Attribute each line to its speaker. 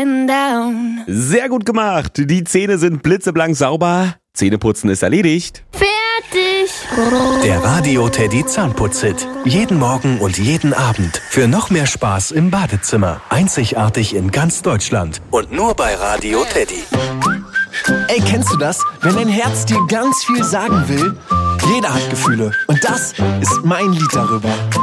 Speaker 1: going down.
Speaker 2: Sehr gut gemacht. Die Zähne sind blitzeblank sauber. Zähneputzen ist erledigt.
Speaker 1: Fertig.
Speaker 3: Der Radio Teddy Zahnputz-Hit. Jeden Morgen und jeden Abend. Für noch mehr Spaß im Badezimmer. Einzigartig in ganz Deutschland. Und nur bei Radio Teddy.
Speaker 4: Ey, kennst du das? Wenn dein Herz dir ganz viel sagen will? Jeder hat Gefühle. Und das ist mein Lied darüber.